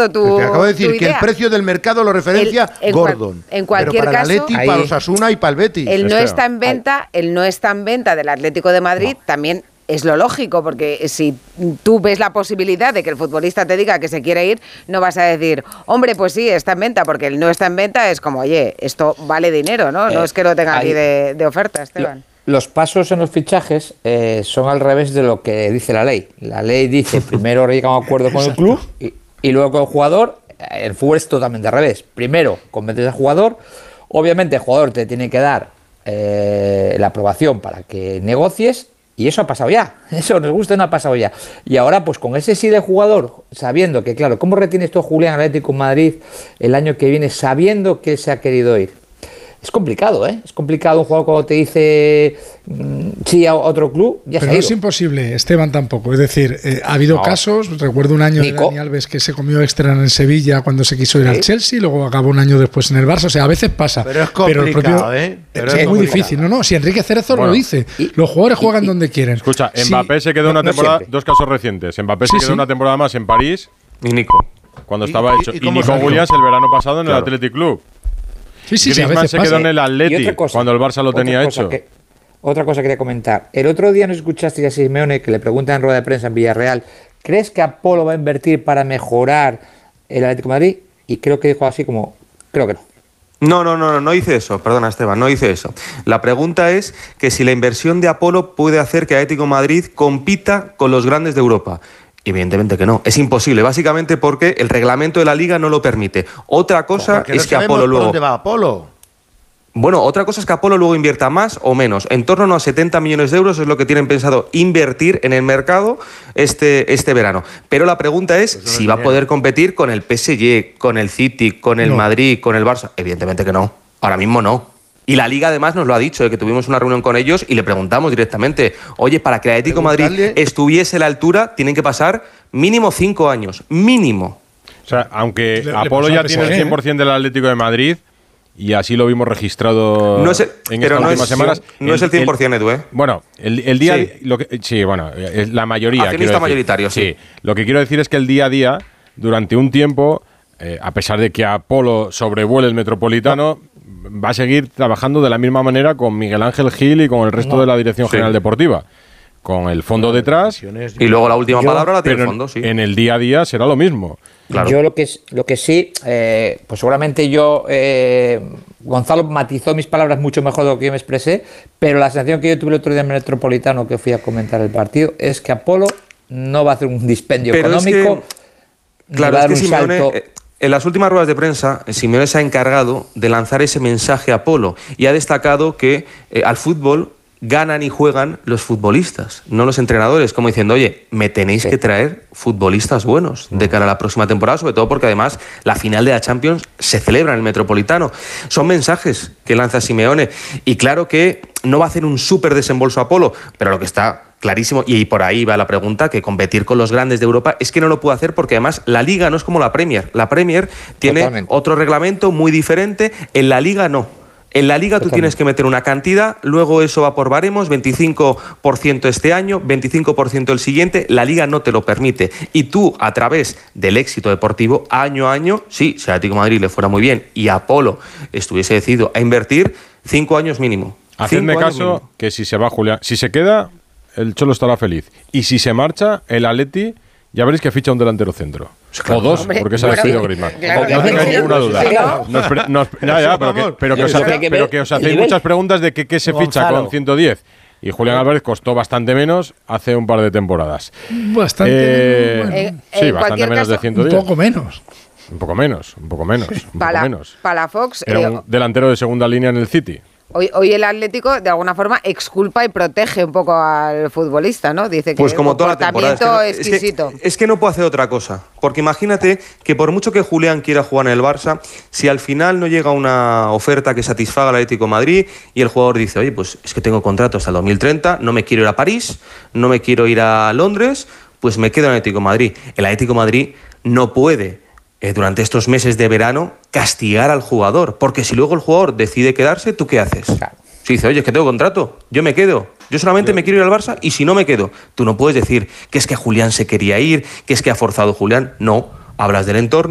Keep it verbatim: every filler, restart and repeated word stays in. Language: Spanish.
comparto tu Te acabo de decir tu que el precio del mercado lo referencia el, en Gordon. Cual, en cualquier pero para caso, el Atleti, para los Osasuna y para el Betis. Él no Esteban. está en venta, él no está en venta del Atlético de Madrid, no. También es lo lógico, porque si tú ves la posibilidad de que el futbolista te diga que se quiere ir, no vas a decir, hombre, pues sí, está en venta, porque el no está en venta es como, oye, esto vale dinero, ¿no? Eh, no es que lo tenga aquí de, de oferta, Esteban. Los pasos en los fichajes eh, son al revés de lo que dice la ley. La ley dice, primero llega a un acuerdo con el club y, y luego con el jugador. El fútbol es totalmente al revés. Primero, convences al jugador. Obviamente el jugador te tiene que dar eh, la aprobación para que negocies. Y eso ha pasado ya, eso nos gusta, no ha pasado ya. Y ahora, pues con ese sí de jugador, sabiendo que, claro, ¿cómo retienes tú a Julián Atlético en Madrid el año que viene, sabiendo que se ha querido ir? Es complicado, ¿eh? Es complicado un jugador cuando te dice mmm, sí a otro club, ya Pero se ha no ido. es imposible, Esteban tampoco. Es decir, eh, ha habido no. casos, recuerdo un año Nico. de Dani Alves que se comió extra en el Sevilla cuando se quiso ir ¿Sí? al Chelsea, luego acabó un año después en el Barça. O sea, a veces pasa. Pero es complicado, pero el propio, ¿eh? Pero es, es muy complicado. difícil. No, no, si Enrique Cerezo bueno, lo dice. Y, los jugadores y, juegan y, donde quieren. Escucha, Mbappé sí, se quedó una no, temporada, no dos casos recientes. Mbappé sí, se quedó sí. una temporada más en París. Y Nico. Cuando estaba y, hecho. Y, y, y Nico Williams el verano pasado en claro. el Athletic Club. Sí, sí, sí, a veces se pasa. quedó en el Atleti cuando el Barça lo tenía hecho. Que, otra cosa quería comentar. El otro día nos escuchaste a Simeone que le preguntan en rueda de prensa en Villarreal, ¿crees que Apolo va a invertir para mejorar el Atlético de Madrid? Y creo que dijo así como, creo que no. No, no, no, no, no hice eso, perdona Esteban, no hice eso. La pregunta es que si la inversión de Apolo puede hacer que Atlético de Madrid compita con los grandes de Europa. Evidentemente que no, es imposible, básicamente porque el reglamento de la Liga no lo permite. Otra cosa es no que Apolo luego... ¿Dónde va Apolo? Bueno, otra cosa es que Apolo luego invierta más o menos. En torno a setenta millones de euros es lo que tienen pensado invertir en el mercado este, este verano. Pero la pregunta es pues si va a poder competir con el P S G, con el City, con el no. Madrid, con el Barça. Evidentemente que no, ahora mismo no. Y la Liga además nos lo ha dicho, que tuvimos una reunión con ellos y le preguntamos directamente, oye, para que el Atlético de Madrid estuviese a la altura, tienen que pasar mínimo cinco años, mínimo. O sea, aunque le, Apolo le ya tiene el cien por ciento del Atlético de Madrid, y así lo vimos registrado no es el, en pero estas no últimas es, semanas. No el, es el cien por ciento, el, Edu, ¿eh? Bueno, el, el día... Sí. Lo que, sí, bueno, la mayoría. Accionista mayoritario, sí. sí. Lo que quiero decir es que el día a día, durante un tiempo, eh, a pesar de que Apolo sobrevuele el Metropolitano... va a seguir trabajando de la misma manera con Miguel Ángel Gil y con el resto no, de la Dirección sí. General Deportiva. Con el fondo detrás. Y luego la última yo, palabra la tiene pero el fondo, sí. En el día a día será lo mismo. Claro. Yo lo que, lo que sí, eh, pues seguramente yo, eh, Gonzalo matizó mis palabras mucho mejor de lo que yo me expresé, pero la sensación que yo tuve el otro día en el Metropolitano que fui a comentar el partido es que Apolo no va a hacer un dispendio pero económico. Es que, claro, es que Simeone, salto. En las últimas ruedas de prensa, Simeone se ha encargado de lanzar ese mensaje a Apolo y ha destacado que eh, al fútbol ganan y juegan los futbolistas, no los entrenadores, como diciendo, oye, me tenéis sí. que traer futbolistas buenos de cara a la próxima temporada, sobre todo porque además la final de la Champions se celebra en el Metropolitano. Son mensajes que lanza Simeone y claro que no va a hacer un súper desembolso Apolo, pero lo que está clarísimo, y por ahí va la pregunta, que competir con los grandes de Europa es que no lo puede hacer porque además la Liga no es como la Premier. La Premier tiene Totalmente. otro reglamento muy diferente, en la Liga no. En la Liga Totalmente. tú tienes que meter una cantidad, luego eso va por baremos, veinticinco por ciento este año, veinticinco por ciento el siguiente, la Liga no te lo permite. Y tú, a través del éxito deportivo, año a año, sí, si a Atlético de Madrid le fuera muy bien y a Apolo estuviese decidido a invertir, cinco años mínimo. Hacedme caso mínimo. que si se va Julián, si se queda, el Cholo estará feliz. Y si se marcha, el Atleti, ya veréis que ficha un delantero centro. Claro, o dos, hombre, porque se ha decidido Griezmann. Claro, no tengáis ninguna duda. Claro. Nos pre, nos, ya, ya, pero, que, pero, que os hace, pero que os hacéis muchas preguntas de que, qué se ficha Gonzalo. con ciento diez. Y Julián Álvarez costó bastante menos hace un par de temporadas. Bastante eh, menos. Bueno. Sí, eh, bastante menos caso, de ciento diez. Un poco menos. Un poco menos, un poco menos. Un para, poco menos. Para Fox. Era un delantero de segunda línea en el City. Hoy, hoy el Atlético de alguna forma exculpa y protege un poco al futbolista, ¿no? Dice que pues como toda la temporada, es que no, exquisito. Es que, es que no puede hacer otra cosa. Porque imagínate que por mucho que Julián quiera jugar en el Barça, si al final no llega una oferta que satisfaga al Atlético de Madrid y el jugador dice, oye, pues es que tengo contrato hasta el dos mil treinta, no me quiero ir a París, no me quiero ir a Londres, pues me quedo en el Atlético de Madrid. El Atlético de Madrid no puede Eh, durante estos meses de verano, castigar al jugador. Porque si luego el jugador decide quedarse, ¿tú qué haces? Claro. Si dice, oye, es que tengo contrato, yo me quedo. Yo solamente me quiero ir al Barça y si no me quedo. Tú no puedes decir que es que Julián se quería ir, que es que ha forzado Julián. No, hablas del entorno.